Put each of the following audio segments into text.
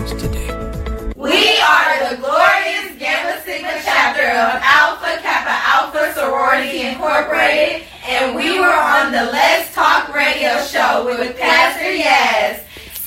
things today. We are the glorious Gamma Sigma chapter of Alpha Kappa Alpha Sorority Incorporated, and we were on the Let's Talk radio show with Pastor Yaz.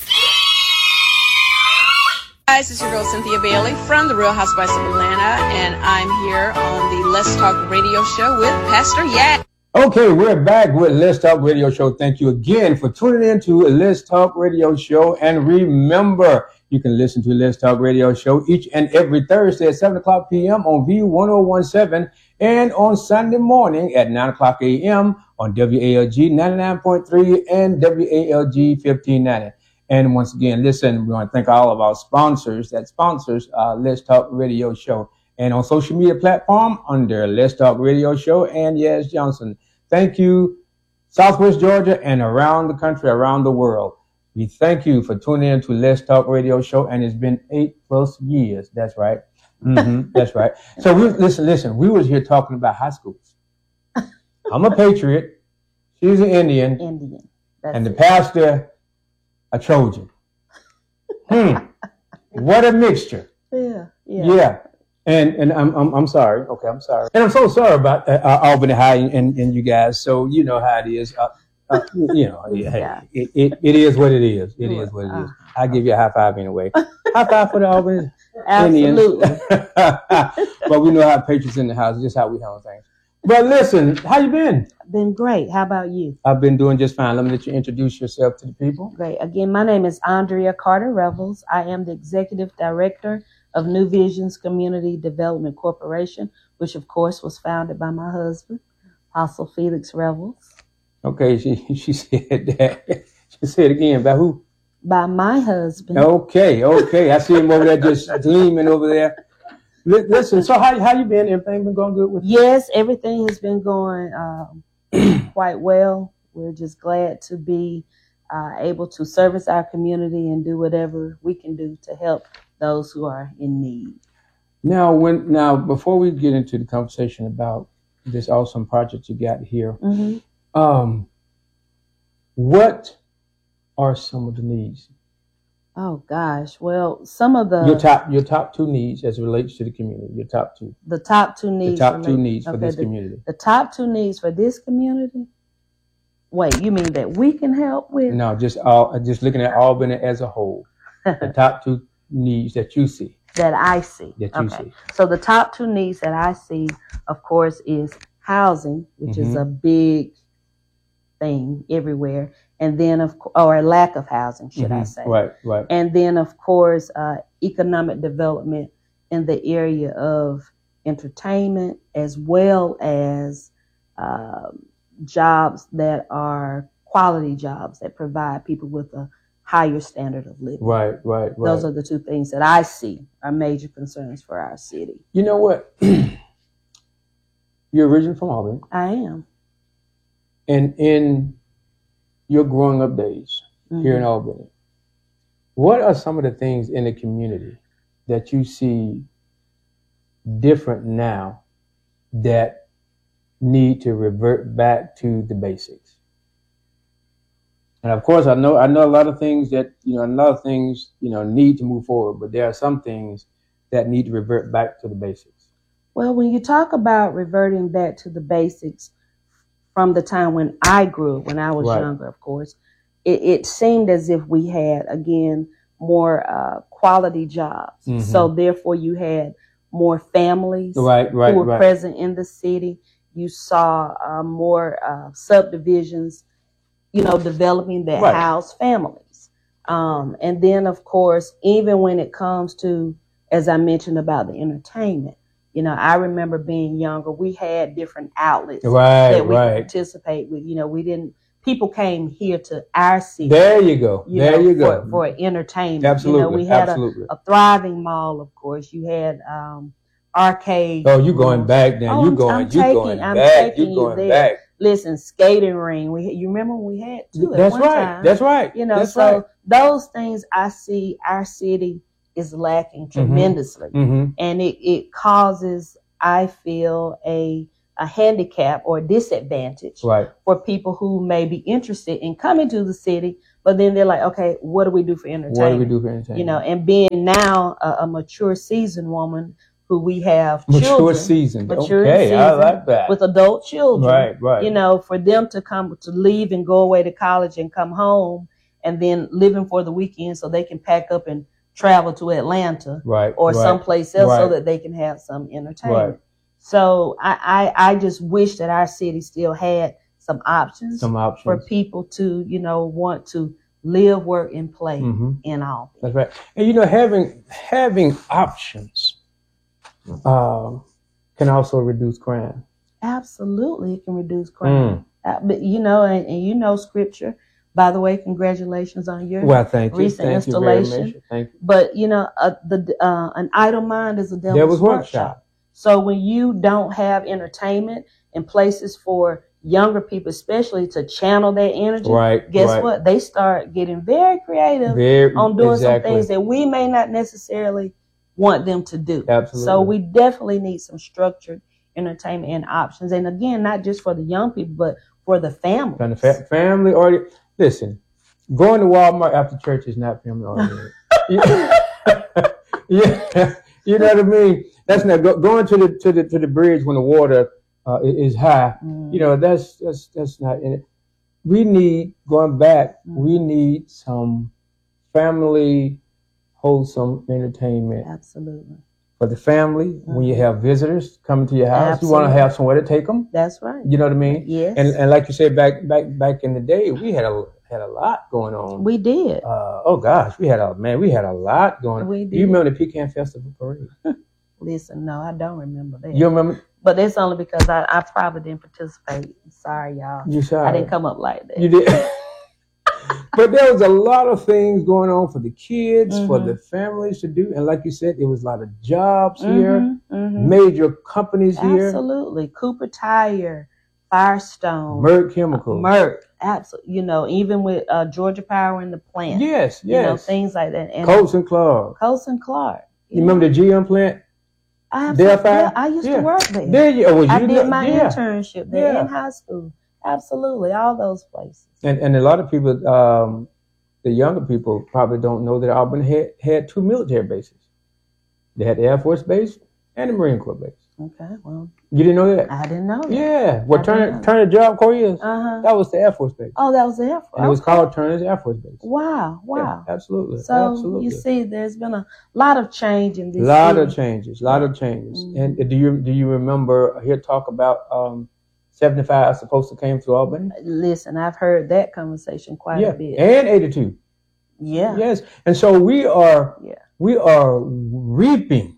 Guys, it's your girl Cynthia Bailey from the Real Housewives of Atlanta, and I'm here on the Let's Talk radio show with Pastor Yaz. Okay, we're back with Let's Talk Radio Show. Thank you again for tuning in to Let's Talk Radio Show. And remember, you can listen to Let's Talk Radio Show each and every Thursday at 7 o'clock p.m. on V1017 and on Sunday morning at 9 o'clock a.m. on WALG 99.3 and WALG 1590. And once again, listen, we want to thank all of our sponsors that sponsors Let's Talk Radio Show. And on social media platform under Let's Talk Radio Show and Yaz Johnson. Thank you, Southwest Georgia and around the country, around the world. We thank you for tuning in to Let's Talk Radio Show, and it's been 8+ years. That's right. That's right. So listen. We was here talking about high schools. I'm a Patriot. She's an Indian. And the pastor a Trojan. What a mixture. Yeah. And I'm sorry. Okay, I'm sorry. And I'm so sorry about Albany High and you guys. So you know how it is. It is what it is. It is what it is. I'll give you a high five anyway. High five for the Albany Absolutely. Indians. But we know how Patriots in the house. Just how we handle things. But listen, how you been? Been great. How about you? I've been doing just fine. Let me let you introduce yourself to the people. Great. Again, my name is Andrea Carter Revels. I am the Executive Director of New Visions Community Development Corporation, which of course was founded by my husband, Apostle Felix Revels. Okay, she said that. She said again, by who? By my husband. Okay. I see him over there just gleaming over there. Listen, so how you been? Everything been going good with you? Yes, everything has been going quite well. We're just glad to be able to service our community and do whatever we can do to help those who are in need. Now, before we get into the conversation about this awesome project you got here, what are some of the needs? Oh gosh, well, some of the your top two needs as it relates to the community. Your top two. The top two needs. The top two needs for this community. The top two needs for this community. Wait, you mean that we can help with? No, just looking at Albany as a whole. The top two needs that you see. That I see. That you see. So the top two needs that I see, of course, is housing, which is a big thing everywhere, and then or lack of housing, should I say? Right. And then, of course, economic development in the area of entertainment, as well as jobs that are quality jobs that provide people with a higher standard of living. Right. Those are the two things that I see are major concerns for our city. You know what? You're originally from Albany. I am. And in your growing up days here in Albany, what are some of the things in the community that you see different now that need to revert back to the basics? And of course, I know a lot of things that, need to move forward, but there are some things that need to revert back to the basics. Well, when you talk about reverting back to the basics from the time when I grew up, when I was younger, of course, it seemed as if we had, again, more quality jobs. So therefore you had more families who were present in the city. You saw more subdivisions, developing that house families. And then, of course, even when it comes to, as I mentioned about the entertainment, I remember being younger, we had different outlets that we could participate with. People came here to our city. There you go. For entertainment. Absolutely. We had a thriving mall, of course. You had arcade. Oh, you going back then. You're going back. Listen, skating ring. You remember when we had two at one time? That's right. Those things I see our city is lacking tremendously. And it causes, I feel, a handicap or a disadvantage for people who may be interested in coming to the city, But then they're like, okay, what do we do for entertainment? What do we do for entertainment? You know, and being now a mature, seasoned woman who we have mature children. Seasoned. Mature okay, seasoned, I like that. With adult children. Right. You know, for them to leave and go away to college and come home and then living for the weekend so they can pack up and travel to Atlanta or someplace else so that they can have some entertainment. Right. So I just wish that our city still had some options for people to, you know, want to live, work, and play in Albany. That's right. And you know, having options can also reduce crime. Absolutely, it can reduce crime. But you know, and you know scripture. By the way, congratulations on your recent installation. Thank you. But you know, an idle mind is a devil's workshop. So when you don't have entertainment and places for younger people, especially to channel their energy, guess what? They start getting very creative on doing some things that we may not necessarily want them to do. Absolutely. So we definitely need some structured entertainment and options. And again, not just for the young people, but for the family. Family oriented. Listen, going to Walmart after church is not family oriented. Yeah, you know what I mean. That's not going to the bridge when the water is high. You know, that's not in it. We need going back. We need some family wholesome entertainment. Absolutely. For the family, when you have visitors coming to your house, you want to have somewhere to take them. That's right. You know what I mean? Yes. And like you said, back in the day, we had a lot going on. We did. Oh gosh, we had a lot going on. We did. Do you remember the Pecan Festival Parade? Listen, no, I don't remember that. You remember? But that's only because I probably didn't participate. Sorry, y'all. You sorry. I didn't come up like that. You did. But there was a lot of things going on for the kids, for the families to do. And like you said, it was a lot of jobs here, major companies here. Absolutely. Cooper Tire, Firestone. Merck Chemicals. Merck. Absolutely. You know, even with Georgia Power in the plant. Yes. You know, things like that. And Coates and Clark. You remember the GM plant? I used to work there. There you go. I did my internship there in high school. Absolutely. All those places. And a lot of people, the younger people probably don't know that Albany had two military bases. They had the Air Force Base and the Marine Corps Base. Okay, well. You didn't know that? I didn't know that. Yeah. What Turner Job Corps is, that was the Air Force Base. Oh, that was the Air Force. And it was called Turner's Air Force Base. Wow. Yeah, absolutely. So you see, there's been a lot of change in this. A lot of changes. And do you remember hear talk about 75 supposed to came to Albany? Listen, I've heard that conversation quite a bit. And 82. Yeah. Yes. And so we are reaping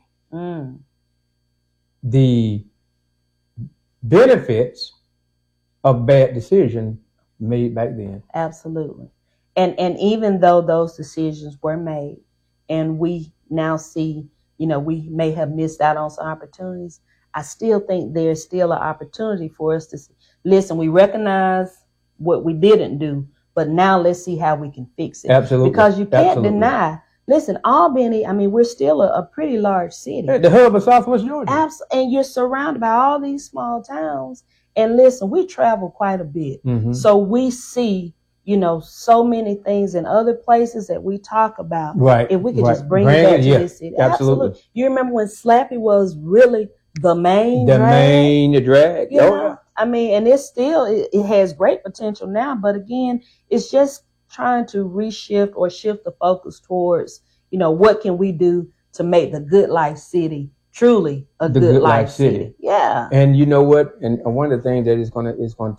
the benefits of bad decision made back then. Absolutely. And even though those decisions were made and we now see, you know, we may have missed out on some opportunities, I still think there's still an opportunity for us to listen. We recognize what we didn't do, but now let's see how we can fix it. Absolutely. Because you can't deny. Listen, Albany, I mean, we're still a pretty large city. The hub of Southwest Georgia. Absolutely. And you're surrounded by all these small towns. And listen, we travel quite a bit. So we see, you know, so many things in other places that we talk about. Right. If we could just bring it back to this city. Absolutely. You remember when Slappy was really the main drag? You know? I mean, and it's still, it has great potential now, but again, it's just trying to reshift or shift the focus towards, you know, what can we do to make the Good Life City truly a good life city. Yeah. And you know what? And one of the things that is going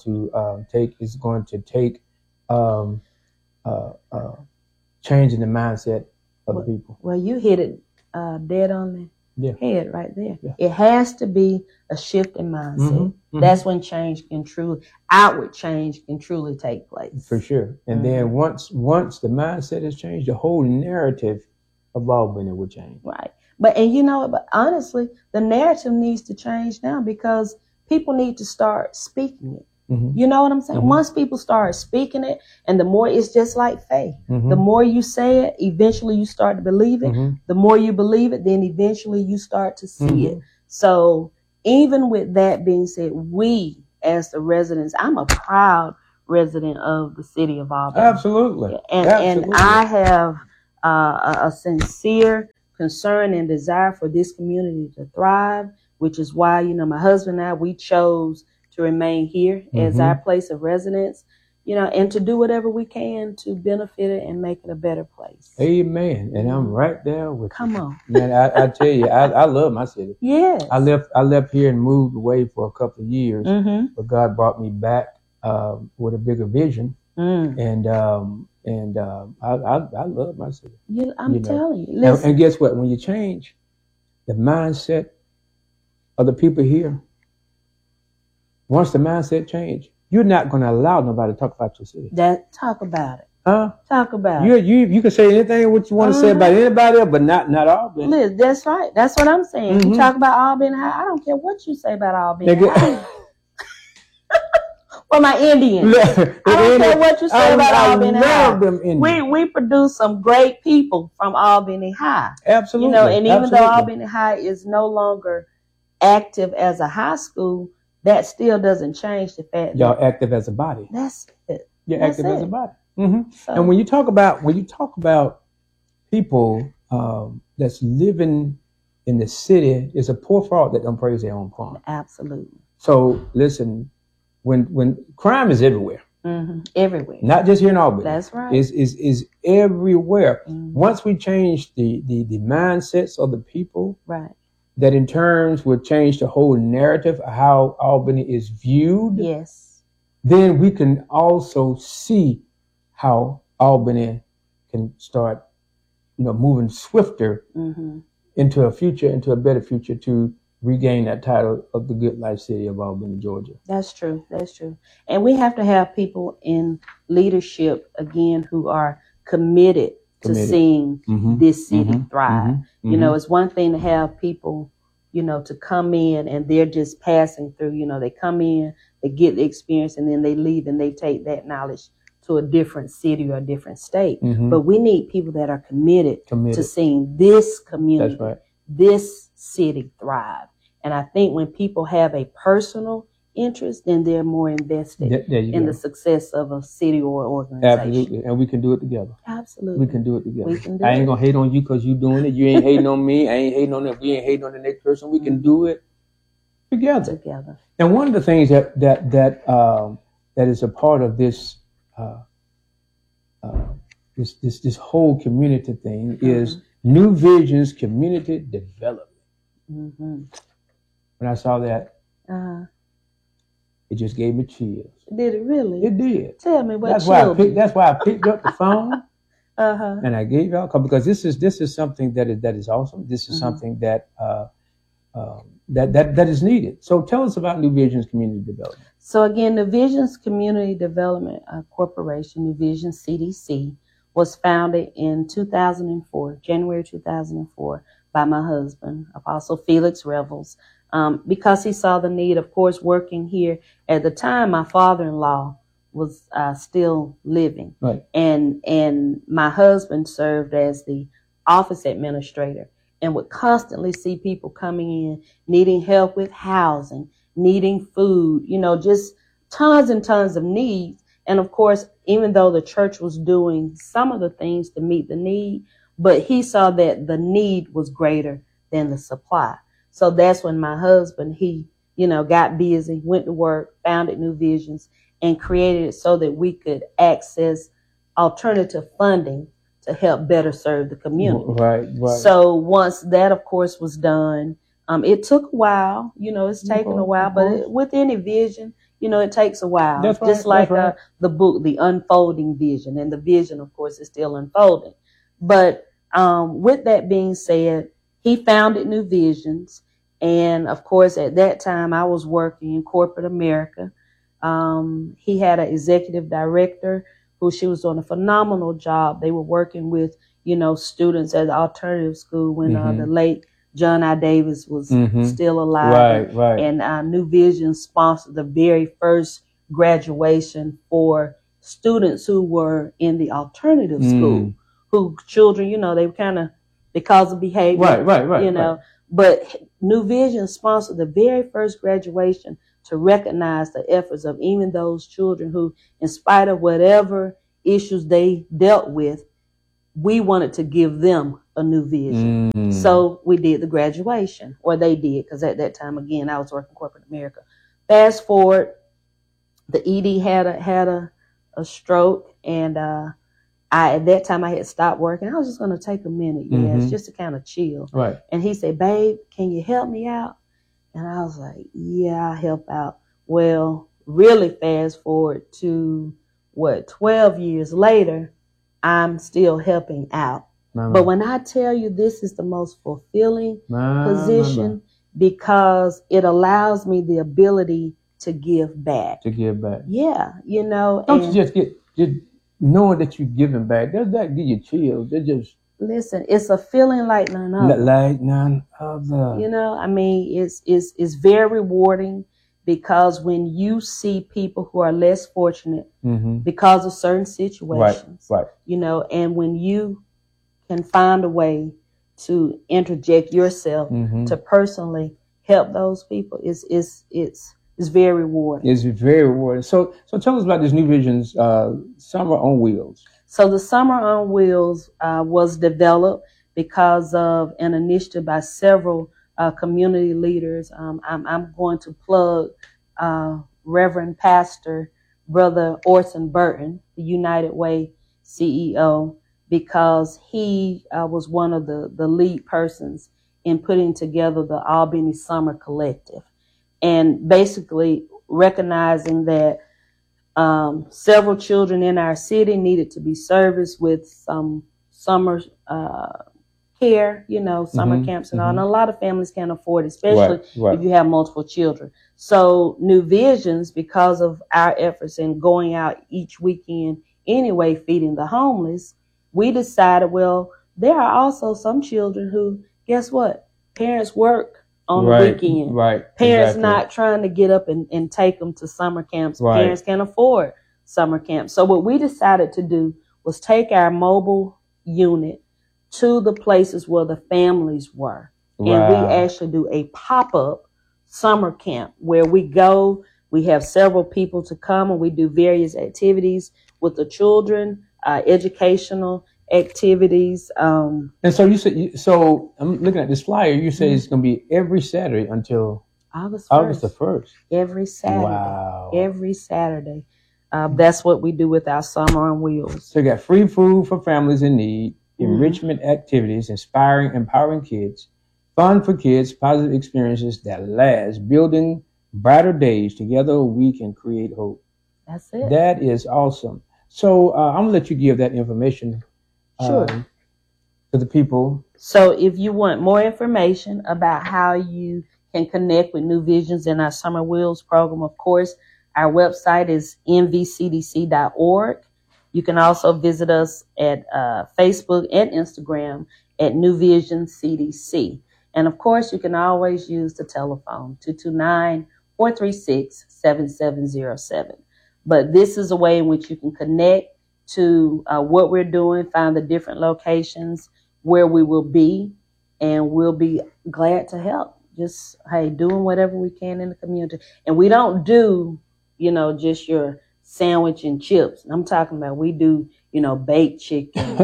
to take changing the mindset of the people. Well, you hit it dead on the head right there. Yeah. It has to be a shift in mindset. That's when outward change can truly take place. For sure. And then once the mindset has changed, the whole narrative of Albany will change. Right. But honestly, the narrative needs to change now because people need to start speaking it. You know what I'm saying? Once people start speaking it, and the more, it's just like faith. The more you say it, eventually you start to believe it. The more you believe it, then eventually you start to see it. So even with that being said, we as the residents, I'm a proud resident of the city of Albany. Absolutely. And I have a sincere concern and desire for this community to thrive, which is why, you know, my husband and I, we chose to remain here as our place of residence, you know, and to do whatever we can to benefit it and make it a better place. Amen. And I'm right there with Come you. on. Man, I tell you, I love my city. Yes. I left here and moved away for a couple of years, but God brought me back with a bigger vision. And I love my city. I'm telling you. And guess what? When you change the mindset of the people here, once the mindset change, you're not going to allow nobody to talk about your city. Talk about it. Huh? Talk about it. You can say anything what you want to say about anybody else, but not Albany. Liz, that's right. That's what I'm saying. You talk about Albany High. I don't care what you say about Albany High. For my Indians. I don't care what you say about Albany High. We produce some great people from Albany High. Absolutely. You know, and even though Albany High is no longer active as a high school, that still doesn't change the fact y'all active as a body. That's it. You're active as a body. So, and when you talk about people that's living in the city, it's a poor frog that don't praise their own farm. Absolutely. So listen, when crime is everywhere, everywhere, not just here in Albany. That's right. Is everywhere. Once we change the mindsets of the people, right, that in turns will change the whole narrative of how Albany is viewed. Yes. Then we can also see how Albany can start, you know, moving swifter into a better future to regain that title of the Good Life City of Albany, Georgia. That's true. That's true. And we have to have people in leadership, again, who are committed to seeing this city thrive. You know, it's one thing to have people, you know, to come in and they're just passing through. You know, they come in, they get the experience, and then they leave and they take that knowledge to a different city or a different state. But we need people that are committed. To seeing this community, this city thrive. And I think when people have a personal interest, then they're more invested in the success of a city or organization. Absolutely. And we can do it together. Absolutely. We can do it together. I ain't going to hate on you because you're doing it. You ain't hating on me. I ain't hating on it. We ain't hating on the next person. We can do it together. And one of the things that is a part of this this whole community thing is New Vision's community development. When I saw that, it just gave me chills. Did it really? It did. Tell me what that's why I picked up the phone and I gave y'all a call, because this is something that is awesome. This is something that that is needed. So tell us about New Vision's community development. So again, New Vision's Community Development Corporation, New Vision CDC, was founded in 2004, January 2004, by my husband, Apostle Felix Revels, because he saw the need, of course, working here. At the time, my father-in-law was still living. Right. And my husband served as the office administrator and would constantly see people coming in, needing help with housing, needing food, you know, just tons and tons of needs. And of course, even though the church was doing some of the things to meet the need, but he saw that the need was greater than the supply. So that's when my husband, he, you know, got busy, went to work, founded New Visions, and created it so that we could access alternative funding to help better serve the community. Right. So once that, of course, was done, it took a while. You know, it's taken a while, but with any vision, you know, it takes a while. That's right, just like the book, The Unfolding Vision. And the vision, of course, is still unfolding. But with that being said, he founded New Visions. And, of course, at that time, I was working in corporate America. He had an executive director who she was doing a phenomenal job. They were working with, you know, students at the alternative school when the late John I. Davis was still alive. Right. And New Vision sponsored the very first graduation for students who were in the alternative school, who children, you know, they were kind of, because of behavior. Right. You know, but New Vision sponsored the very first graduation to recognize the efforts of even those children who, in spite of whatever issues they dealt with, we wanted to give them a new vision. So we did the graduation, or they did, because at that time, again, I was working corporate America. Fast forward, the ED had a stroke, and at that time I had stopped working. I was just going to take a minute, just to kind of chill. Right. And he said, "Babe, can you help me out?" And I was like, "Yeah, I'll help out." Well, really fast forward to 12 years later, I'm still helping out. But when I tell you, this is the most fulfilling position, because it allows me the ability to give back. Yeah, Don't you just get knowing that you're giving back? Does that give you chills? It just listen. It's a feeling like none other. Like none other. I mean, it's very rewarding, because when you see people who are less fortunate because of certain situations, right. And when you can find a way to interject yourself to personally help those people, it's very rewarding. It's very rewarding. So tell us about this New Visions Summer on Wheels. So the Summer on Wheels was developed because of an initiative by several community leaders. I'm going to plug Reverend Pastor Brother Orson Burton, the United Way CEO, because he was one of the lead persons in putting together the Albany Summer Collective, and basically recognizing that several children in our city needed to be serviced with some summer care, summer camps and all. And a lot of families can't afford it, especially if you have multiple children. So New Visions, because of our efforts in going out each weekend anyway, feeding the homeless, we decided, well, there are also some children who, guess what? Parents work on the weekend. Parents not trying to get up and take them to summer camps. Parents can't afford summer camps. So what we decided to do was take our mobile unit to the places where the families were. And we actually do a pop-up summer camp where we go, we have several people to come, and we do various activities with the children, educational activities. And so you said, so I'm looking at this flyer, you say it's going to be every Saturday until August the 1st. Every Saturday. Wow. Every Saturday. That's what we do with our Summer on Wheels. So you got free food for families in need, enrichment activities, empowering kids, fun for kids, positive experiences that last, building brighter days. Together we can create hope. That's it. That is awesome. So I'm going to let you give that information to the people. So if you want more information about how you can connect with New Visions in our Summer Wheels program, of course, our website is nvcdc.org. You can also visit us at Facebook and Instagram at New Vision CDC. And of course, you can always use the telephone, 229-436-7707. But this is a way in which you can connect to what we're doing, find the different locations where we will be, and we'll be glad to help. Just, doing whatever we can in the community. And we don't do, just your sandwich and chips. I'm talking about, we do, baked chicken,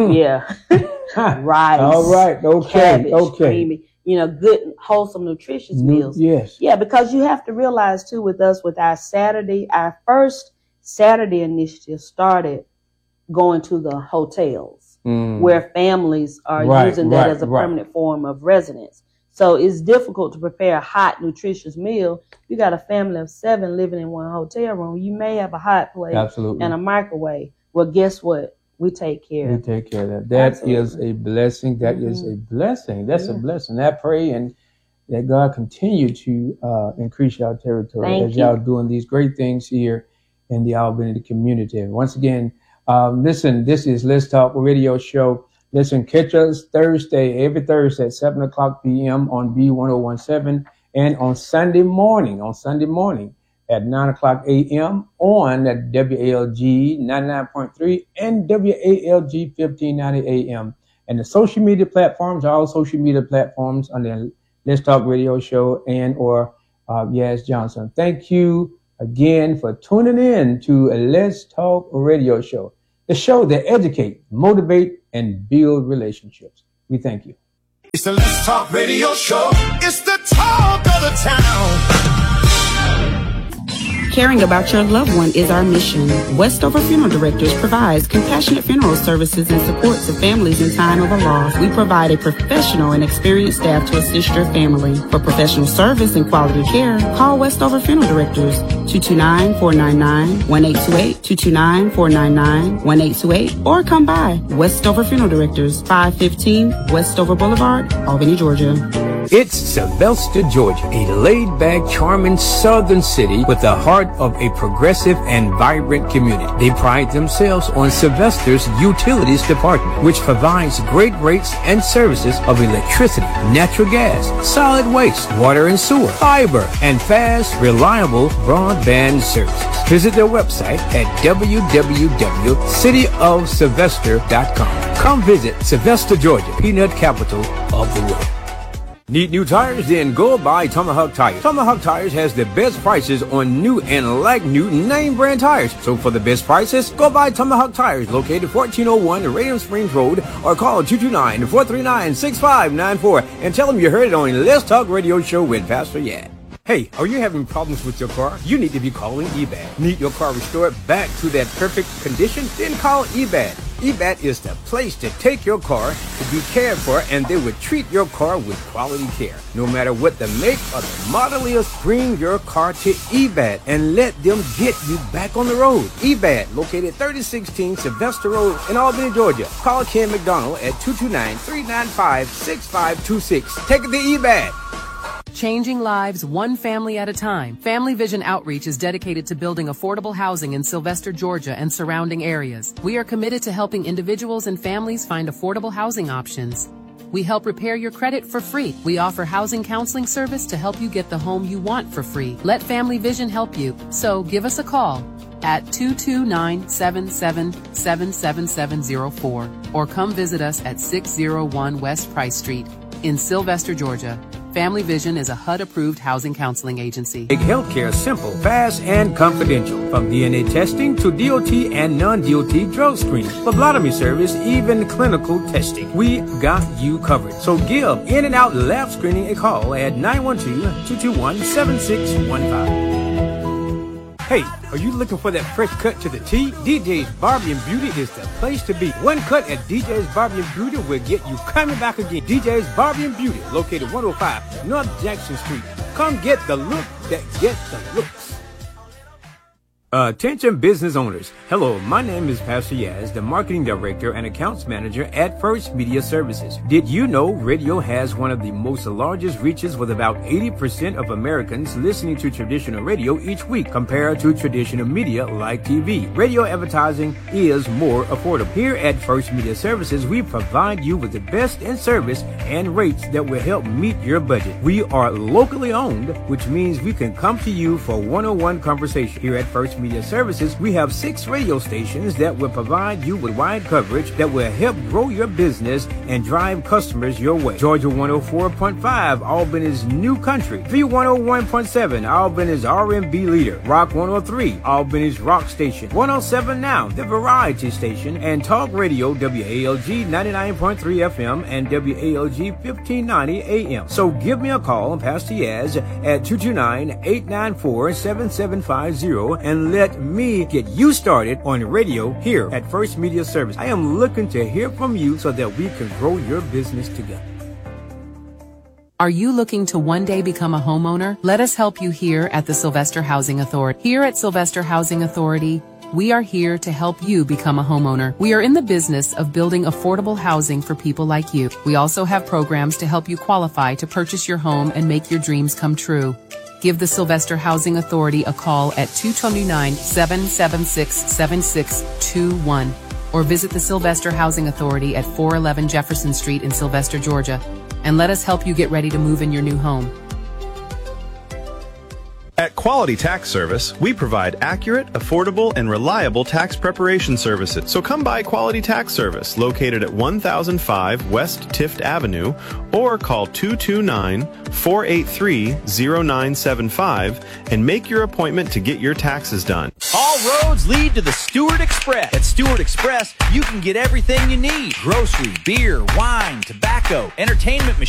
rice. All right, okay, cabbage, creamy, good, wholesome, nutritious meals. Yes. Yeah, because you have to realize too, with us, with our first Saturday initiative started going to the hotels where families are using that as a permanent form of residence. So it's difficult to prepare a hot, nutritious meal. You got a family of 7 living in one hotel room. You may have a hot plate and a microwave. Well, guess what? We take care of that. We take care of that. That is a blessing. That is a blessing. That's a blessing. I pray and that God continue to increase y'all territory as y'all doing these great things here in the Albany community. And once again, listen, this is Let's Talk Radio Show. Listen, catch us every Thursday at 7 o'clock p.m. on B1017, and on Sunday morning at 9 o'clock a.m. on at WALG 99.3 and WALG 1590 a.m. And the social media platforms, all social media platforms on the Let's Talk Radio Show and or Yaz Johnson. Thank you again for tuning in to Let's Talk Radio Show, the show that educates, motivate, and build relationships. We thank you. It's the Let's Talk Radio Show. It's the talk of the town. Caring about your loved one is our mission. Westover Funeral Directors provides compassionate funeral services and support to families in time of a loss. We provide a professional and experienced staff to assist your family. For professional service and quality care, call Westover Funeral Directors 229-499-1828, 229-499-1828, or come by Westover Funeral Directors, 515 Westover Boulevard, Albany, Georgia. It's Sylvester, Georgia, a laid-back, charming southern city with the heart of a progressive and vibrant community. They pride themselves on Sylvester's Utilities Department, which provides great rates and services of electricity, natural gas, solid waste, water and sewer, fiber, and fast, reliable broadband services. Visit their website at www.cityofsylvester.com. Come visit Sylvester, Georgia, peanut capital of the world. Need new tires? Then go buy Tomahawk Tires. Tomahawk Tires has the best prices on new and like new name brand tires. So for the best prices, go buy Tomahawk Tires, located 1401 Radium Springs Road, or call 229-439-6594 and tell them you heard it on Let's Talk Radio Show with Pastor Yad. Hey, are you having problems with your car? You need to be calling eBAD. Need your car restored back to that perfect condition? Then call eBAD. eBAD is the place to take your car to be cared for, and they will treat your car with quality care. No matter what the make or the model is, bring your car to eBAD and let them get you back on the road. eBAD, located 3016 Sylvester Road in Albany, Georgia. Call Ken McDonald at 229-395-6526. Take it to eBAD. Changing lives one family at a time. Family Vision Outreach is dedicated to building affordable housing in Sylvester, Georgia and surrounding areas. We are committed to helping individuals and families find affordable housing options. We help repair your credit for free. We offer housing counseling service to help you get the home you want for free. Let Family Vision help you. So give us a call at 229-777704 or come visit us at 601 West Price Street in Sylvester, Georgia. Family Vision is a HUD-approved housing counseling agency. Make healthcare simple, fast, and confidential. From DNA testing to DOT and non-DOT drug screening, phlebotomy service, even clinical testing. We got you covered. So give In and Out Lab Screening a call at 912-221-7615. Hey, are you looking for that fresh cut to the T? DJ's Barbie and Beauty is the place to be. One cut at DJ's Barbie and Beauty will get you coming back again. DJ's Barbie and Beauty, located 105 North Jackson Street. Come get the look that gets the looks. Attention business owners. Hello, my name is Pastor Yaz, the Marketing Director and Accounts Manager at First Media Services. Did you know radio has one of the most largest reaches, with about 80% of Americans listening to traditional radio each week compared to traditional media like TV? Radio advertising is more affordable. Here at First Media Services, we provide you with the best in service and rates that will help meet your budget. We are locally owned, which means we can come to you for one-on-one conversation. Here at First Media Services, we have 6 radio stations that will provide you with wide coverage that will help grow your business and drive customers your way. Georgia 104.5, Albany's New Country. V101.7, Albany's R&B leader. Rock 103, Albany's rock station. 107 Now, the variety station. And Talk Radio, WALG 99.3 FM and WALG 1590 AM. So give me a call, Pastor Yaz, at 229-894-7750 and let me get you started on radio here at First Media Service. I am looking to hear from you so that we can grow your business together. Are you looking to one day become a homeowner? Let us help you here at the Sylvester Housing Authority. Here at Sylvester Housing Authority, we are here to help you become a homeowner. We are in the business of building affordable housing for people like you. We also have programs to help you qualify to purchase your home and make your dreams come true. Give the Sylvester Housing Authority a call at 229-776-7621 or visit the Sylvester Housing Authority at 411 Jefferson Street in Sylvester, Georgia, and let us help you get ready to move in your new home. At Quality Tax Service, we provide accurate, affordable, and reliable tax preparation services. So come by Quality Tax Service, located at 1005 West Tift Avenue, or call 229-483-0975 and make your appointment to get your taxes done. All roads lead to the Stewart Express. At Stewart Express, you can get everything you need. Grocery, beer, wine, tobacco, entertainment machines.